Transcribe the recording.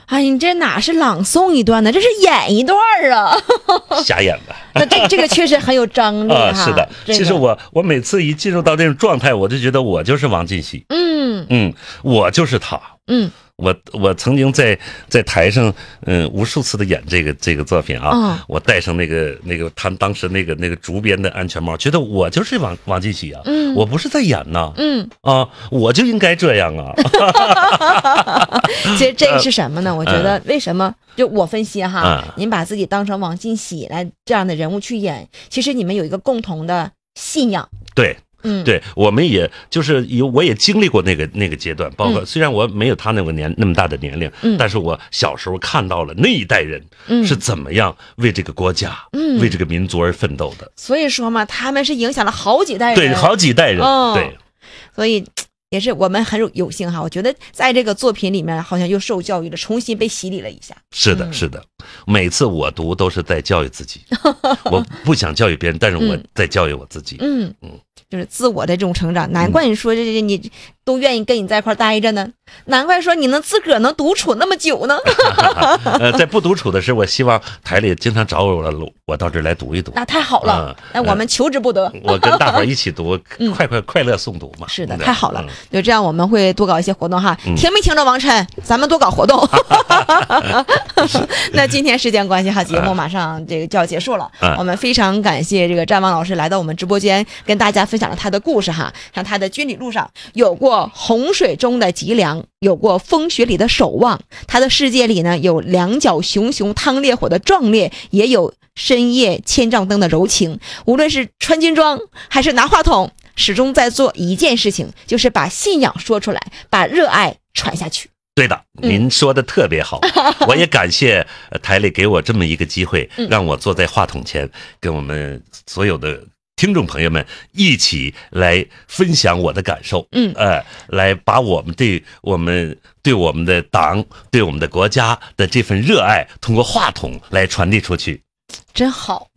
哎，你这哪是朗诵一段呢？这是演一段啊！ 瞎演的。 那这个确实很有张力哈。 是的，其实我每次一进入到这种状态，我就觉得我就是王进喜。我就是他。我曾经在台上无数次的演这个作品啊。我戴上那个他当时那个竹编的安全帽，觉得我就是王进喜啊。我不是在演呐。我就应该这样啊。 其实这个是什么呢？我觉得为什么就我分析哈，您把自己当成王进喜来这样的人物去演，其实你们有一个共同的信仰。 对。对，我们也就是我也经历过那个阶段，包括虽然我没有他那么大的年龄，但是我小时候看到了那一代人是怎么样为这个国家、为这个民族而奋斗的。 所以说嘛，他们是影响了好几代人， 对，好几代人，对， 所以也是我们很有幸哈，我觉得在这个作品里面好像又受教育了，重新被洗礼了一下。是的，每次我读都是在教育自己。我不想教育别人，但是我在教育我自己。 就是自我的这种成长。难怪你说这你都愿意跟你在一块待着呢，难怪说你能自个儿能独处那么久呢。 在不独处的时候，我希望台里经常找我到这儿来读一读。 那太好了，那我们求之不得。 我跟大伙儿一起读，快乐诵读嘛。 是的，太好了。就这样，我们会多搞一些活动哈。听没听着，王晨，咱们多搞活动。那今天时间关系哈，节目马上这个就要结束了。我们非常感谢这个战王老师来到我们直播间，跟大家分享了他的故事哈。像他的军旅路上有过洪水中的脊梁，有过风雪里的守望，他的世界里呢有两脚熊熊趟烈火的壮烈，也有深夜千丈灯的柔情。无论是穿军装还是拿话筒，始终在做一件事情，就是把信仰说出来，把热爱传下去。 对的，您说的特别好。我也感谢台里给我这么一个机会，让我坐在话筒前，跟我们所有的听众朋友们一起来分享我的感受。来把我们对我们的党、对我们的国家的这份热爱，通过话筒来传递出去。 真好。